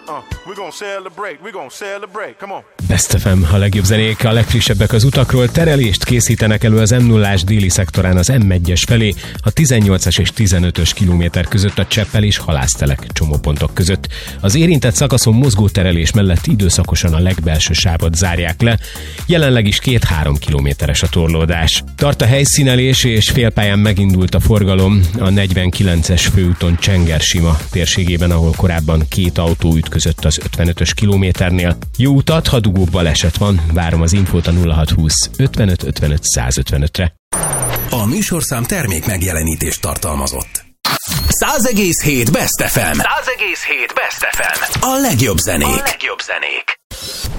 We're gonna celebrate, come on. Best FM, a legjobb zenék, a legfrissebbek az utakról. Terelést készítenek elő az M0-ás déli szektorán az M1-es felé, a 18-as és 15-ös kilométer között a Cseppel és Halásztelek csomópontok között. Az érintett szakaszon mozgó terelés mellett időszakosan a legbelső sávot zárják le, jelenleg is 2-3 kilométeres a torlódás. Tart a helyszínelés és félpályán megindult a forgalom a 49-es főúton Csenger-Sima térségében, ahol korábban 2 autó ütközött az 55-ös kilométernél. Jó utat, ha dugóbb baleset van, várom az infót a 0620 55 55 155-re. A műsorszám termék megjelenítést tartalmazott. 100,7 Best FM. 100,7 Best FM. A legjobb zenék.